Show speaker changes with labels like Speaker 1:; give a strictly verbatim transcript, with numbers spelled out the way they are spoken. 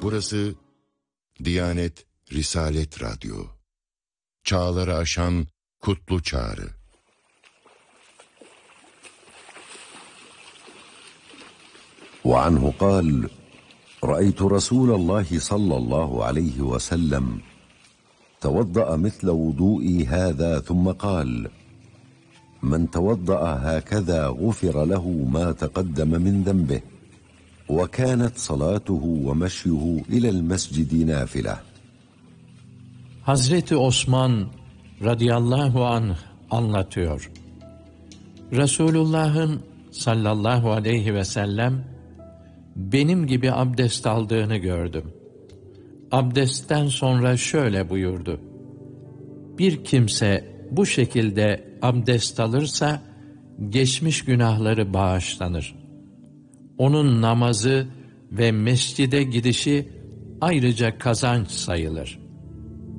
Speaker 1: Burası Diyanet Risalet Radyo. Çağları aşan kutlu çağrı.
Speaker 2: وعنه قال رأيت رسول الله صلى الله عليه وسلم توضأ مثل وضوئي هذا ثم قال من توضأ هكذا غفر له ما تقدم من ذنبه وكانت صلاته ومشيه إلى المسجد نافلة.
Speaker 3: Hazreti Osman radıyallahu anh anlatıyor. Resulullah'ın sallallahu aleyhi ve sellem benim gibi abdest aldığını gördüm. Abdestten sonra şöyle buyurdu: bir kimse bu şekilde abdest alırsa geçmiş günahları bağışlanır. Onun namazı ve mescide gidişi ayrıca kazanç sayılır.